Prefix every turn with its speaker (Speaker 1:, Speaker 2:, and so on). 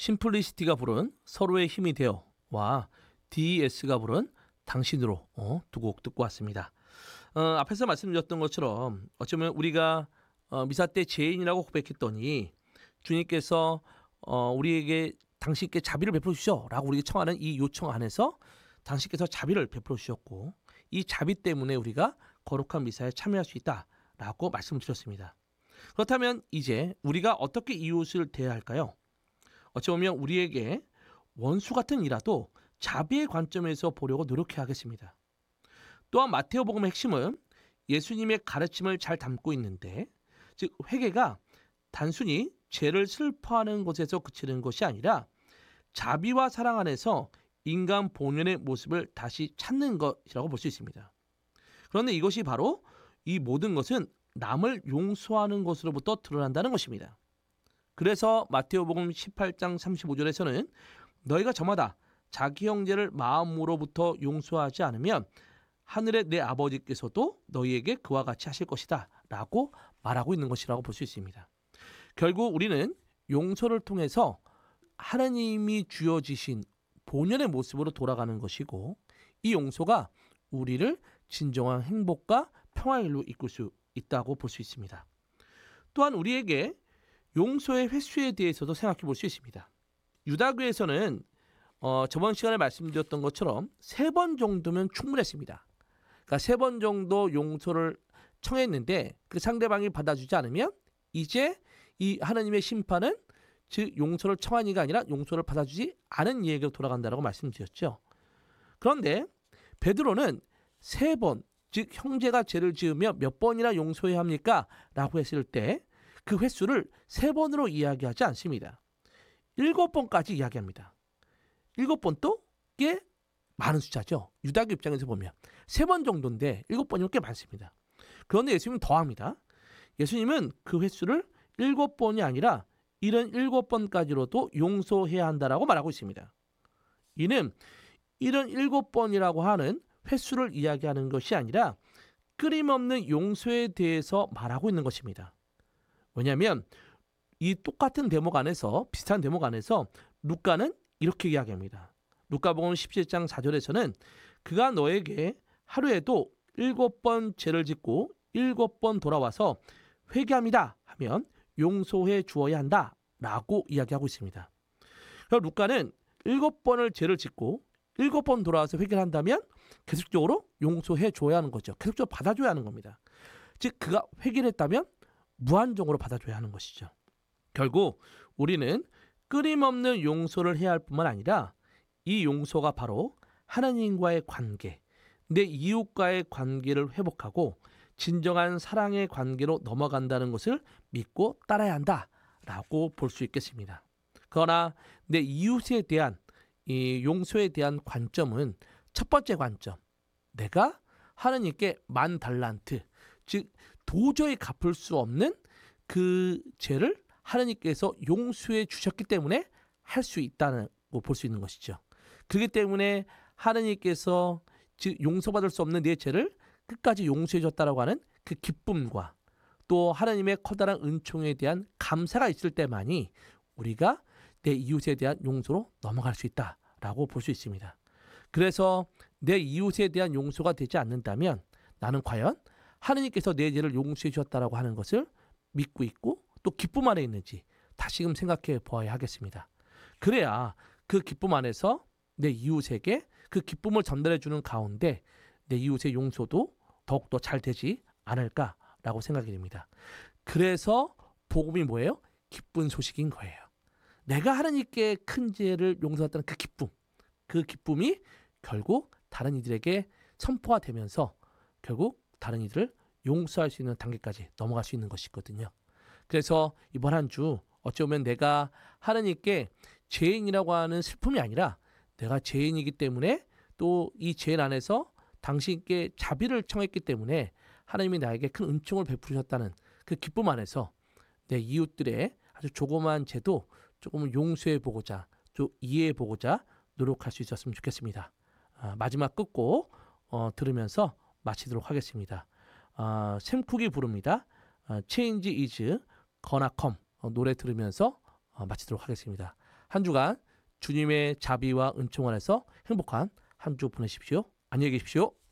Speaker 1: 심플리시티가 부른 서로의 힘이 되어와 DES가 부른 당신으로 두 곡 듣고 왔습니다. 앞에서 말씀드렸던 것처럼 어쩌면 우리가 미사 때 죄인이라고 고백했더니 주님께서 우리에게 당신께 자비를 베풀어 주시오라고 우리에게 청하는 이 요청 안에서 당신께서 자비를 베풀어 주셨고 이 자비 때문에 우리가 거룩한 미사에 참여할 수 있다라고 말씀드렸습니다. 그렇다면 이제 우리가 어떻게 이웃을 대해야 할까요? 어찌 보면 우리에게 원수 같은 이라도 자비의 관점에서 보려고 노력해야 하겠습니다. 또한 마테오복음의 핵심은 예수님의 가르침을 잘 담고 있는데, 즉 회개가 단순히 죄를 슬퍼하는 것에서 그치는 것이 아니라 자비와 사랑 안에서 인간 본연의 모습을 다시 찾는 것이라고 볼 수 있습니다. 그런데 이것이 바로 이 모든 것은 남을 용서하는 것으로부터 드러난다는 것입니다. 그래서 마테오복음 18장 35절에서는 너희가 저마다 자기 형제를 마음으로부터 용서하지 않으면 하늘의 내 아버지께서도 너희에게 그와 같이 하실 것이다 라고 말하고 있는 것이라고 볼 수 있습니다. 결국 우리는 용서를 통해서 하나님이 주어지신 본연의 모습으로 돌아가는 것이고, 이 용서가 우리를 진정한 행복과 평화일로 이끌 수 있다고 볼 수 있습니다. 또한 우리에게 용서의 횟수에 대해서도 생각해 볼 수 있습니다. 유다교에서는 저번 시간에 말씀드렸던 것처럼 3번 정도면 충분했습니다. 그러니까 3번 정도 용서를 청했는데 그 상대방이 받아주지 않으면 이제 이 하나님의 심판은 즉 용서를 청한 이가 아니라 용서를 받아주지 않은 이에게 돌아간다라고 말씀드렸죠. 그런데 베드로는 3번, 즉 형제가 죄를 지으며 몇 번이나 용서해야 합니까? 라고 했을 때 그 횟수를 3번으로 이야기하지 않습니다. 7번까지 이야기합니다. 7번도 꽤 많은 숫자죠. 유다교 입장에서 보면 3번 정도인데 7번이면 꽤 많습니다. 그런데 예수님은 더합니다. 예수님은 그 횟수를 7번이 아니라 77번까지로도 용서해야 한다라고 말하고 있습니다. 이는 77번이라고 하는 횟수를 이야기하는 것이 아니라 끊임없는 용서에 대해서 말하고 있는 것입니다. 왜냐하면 이 똑같은 대목 안에서, 비슷한 대목 안에서 루카는 이렇게 이야기합니다. 루카복음 17장 4절에서는 그가 너에게 하루에도 7번 죄를 짓고 7번 돌아와서 회개합니다 하면 용서해 주어야 한다 라고 이야기하고 있습니다. 루카는 7번을 죄를 짓고 7번 돌아와서 회개를 한다면 계속적으로 용서해 줘야 하는 거죠. 계속적으로 받아줘야 하는 겁니다. 즉 그가 회개를 했다면 무한정으로 받아줘야 하는 것이죠. 결국 우리는 끊임없는 용서를 해야 할 뿐만 아니라 이 용서가 바로 하나님과의 관계, 내 이웃과의 관계를 회복하고 진정한 사랑의 관계로 넘어간다는 것을 믿고 따라야 한다라고 볼 수 있겠습니다. 그러나 내 이웃에 대한 이 용서에 대한 관점은 첫 번째 관점, 내가 하나님께 10,000달란트, 즉 도저히 갚을 수 없는 그 죄를 하나님께서 용서해 주셨기 때문에 할 수 있다고 볼 수 있는 것이죠. 그렇기 때문에 하나님께서 즉 용서받을 수 없는 내 죄를 끝까지 용서해 줬다라고 하는 그 기쁨과 또 하나님의 커다란 은총에 대한 감사가 있을 때만이 우리가 내 이웃에 대한 용서로 넘어갈 수 있다라고 볼 수 있습니다. 그래서 내 이웃에 대한 용서가 되지 않는다면 나는 과연 하나님께서 내 죄를 용서해 주셨다라고 하는 것을 믿고 있고 또 기쁨 안에 있는지 다시금 생각해 보아야 하겠습니다. 그래야 그 기쁨 안에서 내 이웃에게 그 기쁨을 전달해 주는 가운데 내 이웃의 용서도 더욱더 잘 되지 않을까라고 생각이 됩니다. 그래서 복음이 뭐예요? 기쁜 소식인 거예요. 내가 하나님께 큰 죄를 용서했다는 그 기쁨, 그 기쁨이 결국 다른 이들에게 선포가 되면서 결국 다른 이들을 용서할 수 있는 단계까지 넘어갈 수 있는 것이거든요. 그래서 이번 한 주 어찌 보면 내가 하나님께 죄인이라고 하는 슬픔이 아니라 내가 죄인이기 때문에 또 이 죄인 안에서 당신께 자비를 청했기 때문에 하나님이 나에게 큰 은총을 베푸셨다는 그 기쁨 안에서 내 이웃들의 아주 조그마한 죄도 조금 용서해 보고자, 좀 이해해 보고자 노력할 수 있었으면 좋겠습니다. 마지막 끝곡 들으면서 마치도록 하겠습니다. 샘 쿡이 부릅니다. Change is gonna come 노래 들으면서 마치도록 하겠습니다. 한 주간 주님의 자비와 은총 안에서 행복한 한 주 보내십시오. 안녕히 계십시오.